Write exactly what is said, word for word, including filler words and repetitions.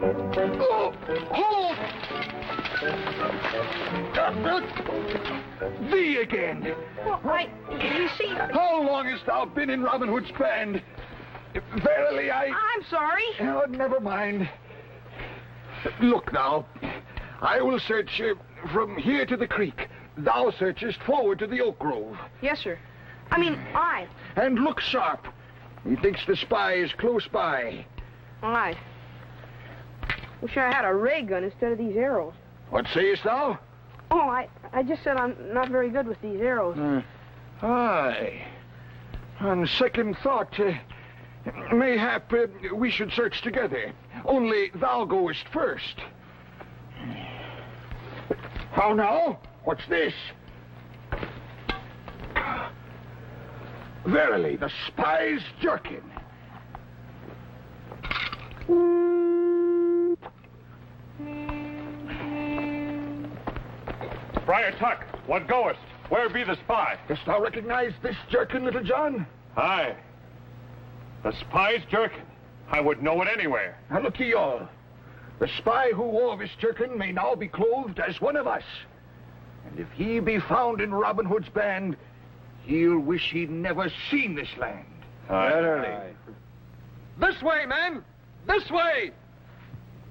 Oh, hold! Thee again. Well, I... You see... How long hast thou been in Robin Hood's band? Verily, I... I'm sorry. Oh, never mind. Look now. I will search uh, from here to the creek. Thou searchest forward to the oak grove. Yes, sir. I mean, I. And look sharp. Methinks the spy is close by. I. Wish I had a ray gun instead of these arrows. What sayest thou? Oh, I, I just said I'm not very good with these arrows. Uh, aye. On second thought, uh, mayhap uh, we should search together. Only thou goest first. How now? What's this? Verily, the spy's jerkin. Friar Tuck, what goest? Where be the spy? Dost thou recognize this jerkin, Little John? Aye. The spy's jerkin. I would know it anywhere. Now look ye all. The spy who wore this jerkin may now be clothed as one of us. And if he be found in Robin Hood's band, he'll wish he'd never seen this land. Aye. Verily. This way, men! This way!